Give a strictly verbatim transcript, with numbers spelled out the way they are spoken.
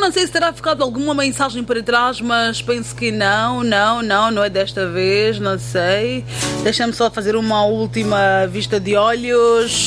não sei se terá ficado alguma mensagem para trás, mas penso que não, não, não, não é desta vez, não sei. Deixa-me só fazer uma última vista de olhos.